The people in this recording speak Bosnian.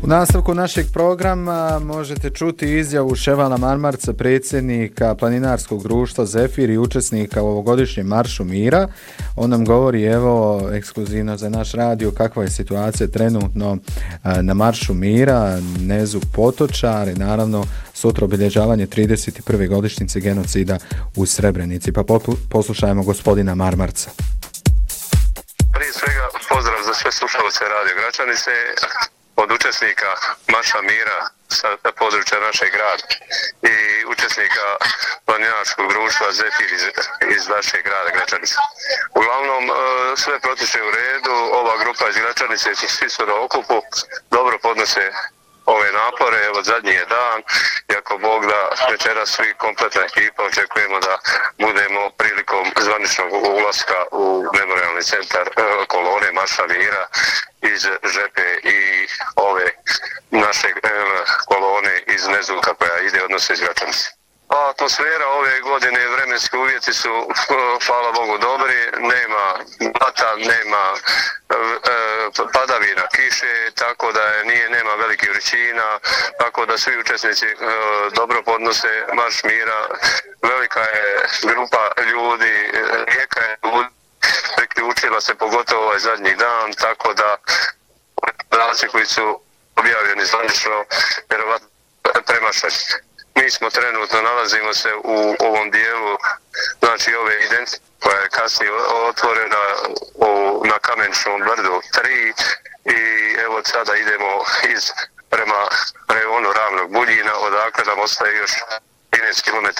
U nastavku našeg programa možete čuti izjavu Ševala Marmarca, predsjednika planinarskog društva Zefir i učesnika u ovogodišnjem Maršu mira. On nam govori, evo, ekskluzivno za naš radio, kakva je situacija trenutno na Maršu mira, Nezu Potočar i naravno sutra obilježavanje 31. godišnjice genocida u Srebrenici. Pa poslušajmo gospodina Marmarca. Prije svega pozdrav za sve slušalce Radio Gračanice, od učesnika Marša mira sa područja našeg grada i učesnika planinarskog društva Zefir iz našeg grada Gračanice. Uglavnom sve protiče u redu, ova grupa iz Gračanice svi su na okupu, dobro podnose ove napore, evo zadnji je dan, i ako Bog da večeras svi kompletna ekipa očekujemo da budemo prilikom zvaničnog ulaska u memorijalni centar kolone Marša mira iz Žepe i ove naše kolone iz Nezuka koja ide odnosno iz Gračanice. Atmosfera ove godine, vremenski uvjeti su, hvala Bogu, dobri, nema blata, nema padavina, kiše, tako da nema velikih vrućina, tako da svi učesnici dobro podnose Marš mira. Velika je grupa ljudi, rijeka je ljudi, priključila se pogotovo ovaj zadnji dan, tako da podaci koji su objavljeni zvanično vjerovatno premašaju. Mi smo trenutno, nalazimo se u ovom dijelu, znači ove identike koja je kasnije otvorena na Kameničnom brdu 3 i evo sada idemo prema rejonu Ravnog Buljina, odakle nam ostaje još 13 km